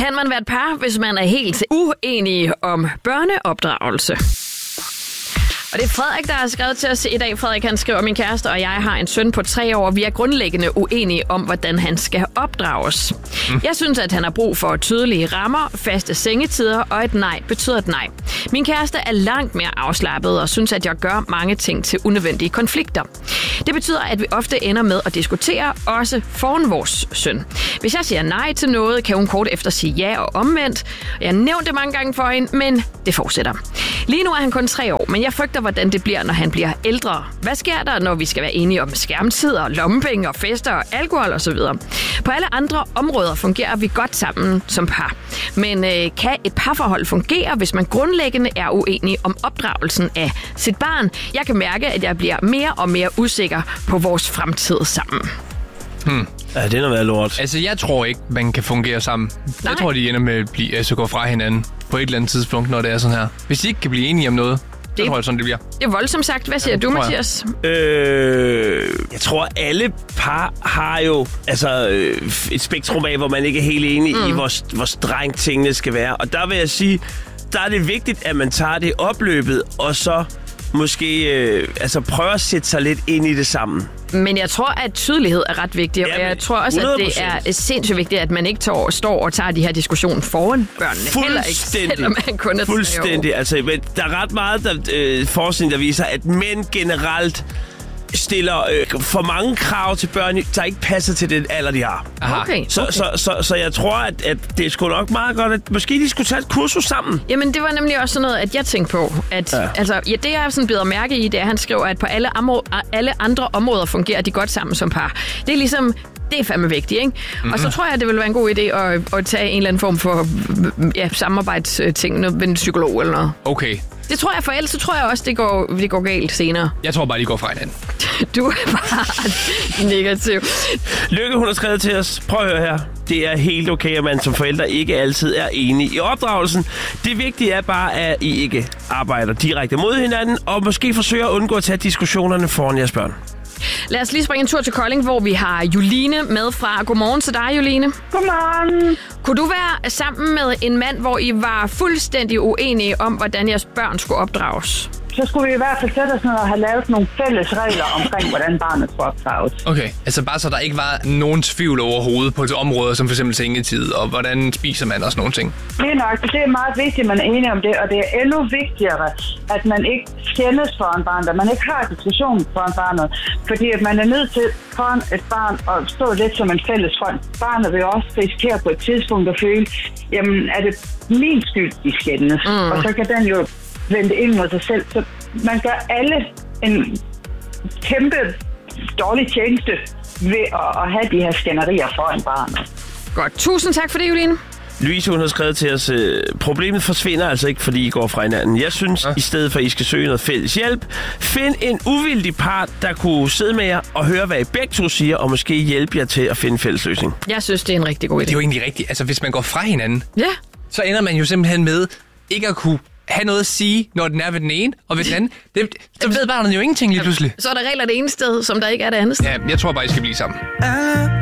Kan man være et par, hvis man er helt uenige om børneopdragelse? Og det er Frederik, der har skrevet til os i dag. Frederik, han skriver, min kæreste og jeg har en søn på 3 år. Vi er grundlæggende uenige om, hvordan han skal opdrages. Jeg synes, at han har brug for tydelige rammer, faste sengetider, og et nej betyder et nej. Min kæreste er langt mere afslappet og synes, at jeg gør mange ting til unødvendige konflikter. Det betyder, at vi ofte ender med at diskutere, også foran vores søn. Hvis jeg siger nej til noget, kan hun kort efter sige ja og omvendt. Jeg har nævnt det mange gange for hende, men det fortsætter. Lige nu er han kun 3 år, men jeg frygter, hvordan det bliver, når han bliver ældre. Hvad sker der, når vi skal være enige om skærmtider, lommepenge og fester og alkohol osv.? På alle andre områder fungerer vi godt sammen som par. Men kan et parforhold fungere, hvis man grundlæggende er uenig om opdragelsen af sit barn? Jeg kan mærke, at jeg bliver mere og mere usikker på vores fremtid sammen. Ja, det er noget lort. Altså, jeg tror ikke, man kan fungere sammen. Nej. Jeg tror, de ender med at gå fra hinanden på et eller andet tidspunkt, når det er sådan her. Hvis de ikke kan blive enige om noget, så tror jeg, sådan det bliver. Det er voldsomt sagt. Hvad siger du, Mathias? Jeg tror, alle par har jo et spektrum af, hvor man ikke er helt enig i, hvor strengt tingene skal være. Og der vil jeg sige, der er det vigtigt, at man tager det opløbet, og så måske prøver at sætte sig lidt ind i det sammen. Men jeg tror, at tydelighed er ret vigtig, og jeg tror også, 100%. At det er sindssygt vigtigt, at man ikke står og tager de her diskussioner foran børnene. Heller ikke, selvom man kun er 3 år. Fuldstændig. Altså, der er ret meget forskning, der viser, at mænd generelt stiller for mange krav til børn, der ikke passer til den alder, de har. Okay. Så jeg tror, at det er sgu nok meget godt, at måske de skulle tage et kursus sammen. Jamen, det var nemlig også sådan noget, at jeg tænkte på. At, det jeg sådan bider mærke i, det er, at han skriver, at på alle andre områder fungerer de godt sammen som par. Det er ligesom... Det er fandme vigtigt, ikke? Mm-hmm. Og så tror jeg, at det vil være en god idé at tage en eller anden form for samarbejdsting med en psykolog eller noget. Okay. Det tror jeg, for ellers så tror jeg også, det går galt senere. Jeg tror bare, de går fra hinanden. Du er bare negativ. Lykke, hun har skrevet til os. Prøv at høre her. Det er helt okay, at man som forældre ikke altid er enige i opdragelsen. Det vigtige er bare, at I ikke arbejder direkte mod hinanden, og måske forsøger at undgå at tage diskussionerne foran jeres børn. Lad os lige springe en tur til Kolding, hvor vi har Juline med fra. Godmorgen til dig, Juline. Godmorgen. Kunne du være sammen med en mand, hvor I var fuldstændig uenige om, hvordan jeres børn skulle opdrages? Så skulle vi i hvert fald sætte os ned og have lavet nogle fælles regler omkring, hvordan barnet skulle opdrages. Okay, altså bare så der ikke var nogen tvivl overhovedet på et område, som f.eks. sengetid, og hvordan spiser man og sådan nogle ting. Det er nok, det er meget vigtigt, at man er enig om det, og det er endnu vigtigere, at man ikke skændes foran barnet, at man ikke har diskussion foran barnet, fordi at man er nødt til foran et barn at stå lidt som en fælles front. Barnet vil også risikere på et tidspunkt at føle, jamen er det min skyld, de skændes, og så kan den jo vende ind mod sig selv. Så man gør alle en kæmpe dårlig tjeneste ved at have de her skænderier foran barnet. Godt. Tusind tak for det, Juline. Louise, hun har skrevet til os, problemet forsvinder altså ikke, fordi I går fra hinanden. Jeg synes, i stedet for, at I skal søge noget fælles hjælp, find en uvildig part, der kunne sidde med jer og høre, hvad I begge to siger, og måske hjælpe jer til at finde en fælles løsning. Jeg synes, det er en rigtig god idé. Det er jo egentlig rigtigt. Altså, hvis man går fra hinanden, så ender man jo simpelthen med ikke at kunne have noget at sige, når den er ved den ene, og ved den anden. Så ved barnet jo ingenting lige pludselig. Så er der regler det ene sted, som der ikke er det andet sted. Ja, jeg tror bare, I skal blive sammen.